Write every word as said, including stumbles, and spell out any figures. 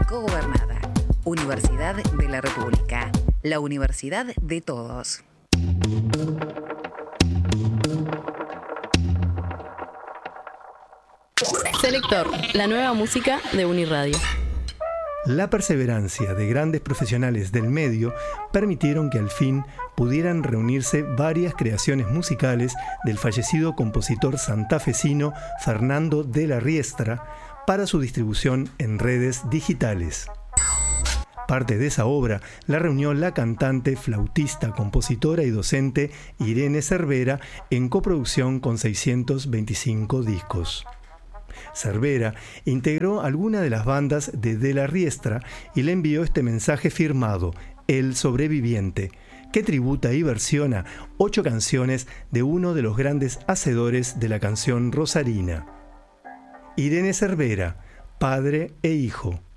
cogobernada. Universidad de la República, la universidad de todos. Selector, la nueva música de Uniradio. La perseverancia de grandes profesionales del medio permitieron que al fin pudieran reunirse varias creaciones musicales del fallecido compositor santafesino Fernando de la Riestra para su distribución en redes digitales. Parte de esa obra la reunió la cantante, flautista, compositora y docente Irene Cervera en coproducción con seiscientos veinticinco discos. Cervera integró alguna de las bandas de De la Riestra y le envió este mensaje firmado, El Sobreviviente, que tributa y versiona ocho canciones de uno de los grandes hacedores de la canción rosarina. Irene Cervera, padre e hijo.